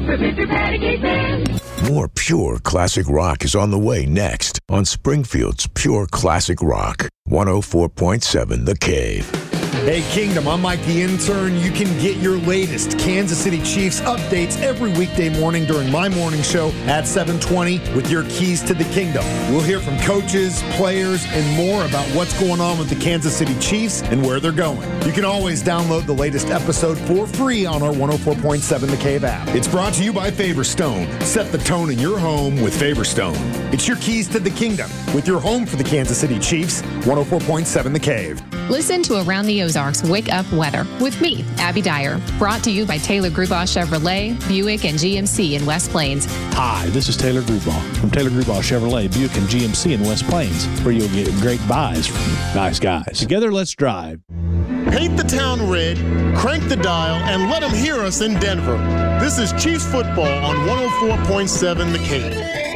for Mr. Patty Cake. More pure classic rock is on the way next on Springfield's Pure Classic Rock. 104.7 The Cave. Hey, Kingdom, I'm Mike the Intern. You can get your latest Kansas City Chiefs updates every weekday morning during my morning show at 7:20 with your keys to the Kingdom. We'll hear from coaches, players, and more about what's going on with the Kansas City Chiefs and where they're going. You can always download the latest episode for free on our 104.7 The Cave app. It's brought to you by Favorstone. Set the tone in your home with Favorstone. It's your keys to the Kingdom with your home for the Kansas City Chiefs, 104.7 The Cave. Listen to Around the Ozarks Wake Up Weather with me, Abby Dyer. Brought to you by Taylor Grubaugh Chevrolet, Buick, and GMC in West Plains. Hi, this is Taylor Grubaugh from Taylor Grubaugh Chevrolet, Buick, and GMC in West Plains, where you'll get great buys from nice guys. Together, let's drive. Paint the town red, crank the dial, and let them hear us in Denver. This is Chiefs football on 104.7 The Cave.